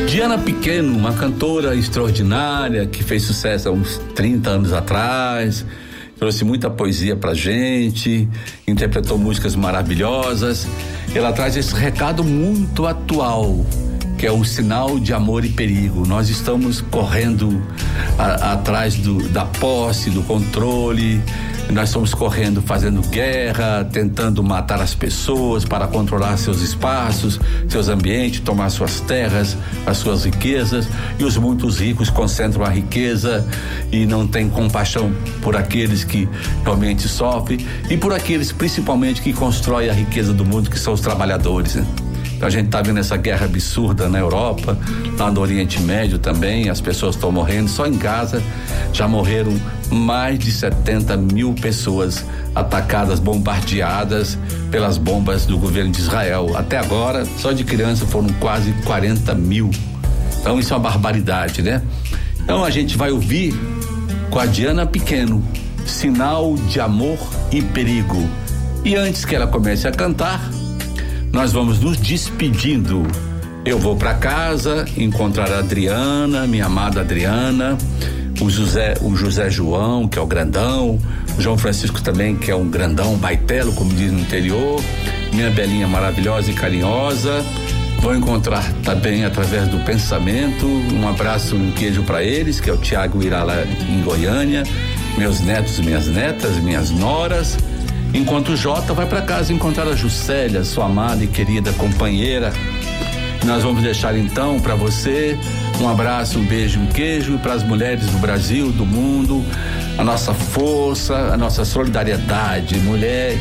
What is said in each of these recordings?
Diana Pequeno, uma cantora extraordinária que fez sucesso há uns 30 anos atrás, trouxe muita poesia pra gente, interpretou músicas maravilhosas. Ela traz esse recado muito atual, que é o sinal de amor e perigo. Nós estamos correndo atrás da posse, do controle. Nós estamos correndo, fazendo guerra, tentando matar as pessoas para controlar seus espaços, seus ambientes, tomar suas terras, as suas riquezas. E os muitos ricos concentram a riqueza e não têm compaixão por aqueles que realmente sofrem e por aqueles principalmente que constroem a riqueza do mundo, que são os trabalhadores, né? Então a gente está vendo essa guerra absurda na Europa, lá no Oriente Médio também, as pessoas estão morrendo. Só em Gaza já morreram mais de 70 mil pessoas atacadas, bombardeadas pelas bombas do governo de Israel. Até agora, só de criança foram quase 40 mil. Então isso é uma barbaridade, né? Então a gente vai ouvir com a Diana Pequeno, Sinal de Amor e Perigo. E antes que ela comece a cantar, nós vamos nos despedindo. Eu vou para casa encontrar a Adriana, minha amada Adriana, o José João, que é o grandão, o João Francisco também, que é um grandão, baitelo, como diz no interior, minha Belinha maravilhosa e carinhosa. Vou encontrar também através do pensamento. Um abraço, um queijo para eles, que é o Tiago irá lá em Goiânia, meus netos, minhas netas, minhas noras. Enquanto o Jota vai para casa encontrar a Juscelia, sua amada e querida companheira. Nós vamos deixar então para você um abraço, um beijo, um queijo, e para as mulheres do Brasil, do mundo, a nossa força, a nossa solidariedade. Mulher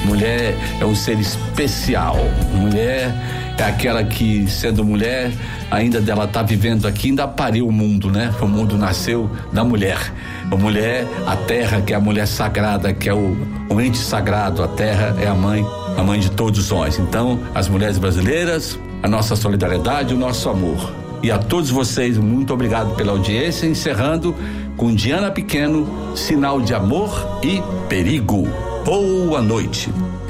é um ser especial. Mulher é aquela que, sendo mulher, ainda dela tá vivendo aqui, ainda pariu o mundo, né? O mundo nasceu da mulher. A mulher, a terra, que é a mulher sagrada, que é o ente sagrado, a terra é a mãe de todos nós. Então, as mulheres brasileiras, a nossa solidariedade, o nosso amor. E a todos vocês, muito obrigado pela audiência, encerrando com Diana Pequeno, Sinal de Amor e Perigo. Boa noite.